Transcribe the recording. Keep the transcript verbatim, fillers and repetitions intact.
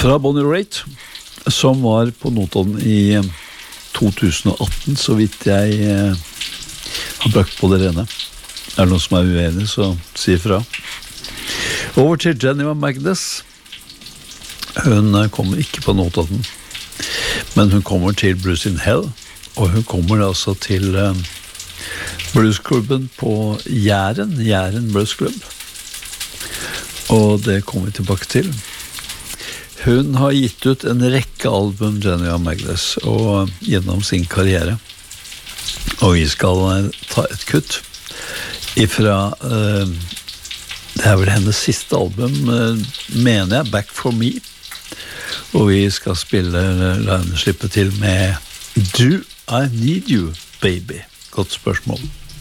fra Bonnie Raitt, som var på Notodden i to tusen og atten, så vidt jeg eh, har brakt på det rene. Er det noen som er uenig, så si fra. Over til Jennifer Magnus. Hun kommer ikke på Notodden, men hun kommer til Blues in Hell, og hun kommer altså til eh, bluesklubben på Jæren, Jæren Bluesklubb. Og det kommer vi tilbake til. Hun har gitt ut en rekke album, Jennifer Magnus, og gjennom sin karriere. Og vi skal ta et kutt ifra, uh, det er vel hennes siste album, uh, mener jeg, Back for Me. Og vi skal spille, la henne slippe til med Do I Need You, Baby? Godt spørsmål.